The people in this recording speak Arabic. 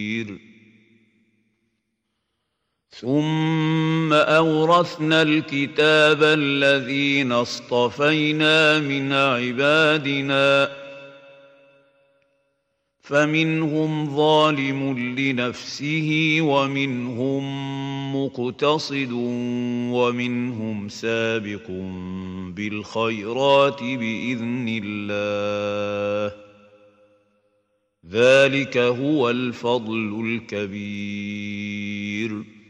ثم أورثنا الكتاب الذين اصطفينا من عبادنا فمنهم ظالم لنفسه ومنهم مقتصد ومنهم سابق بالخيرات بإذن الله ذلك هو الفضل الكبير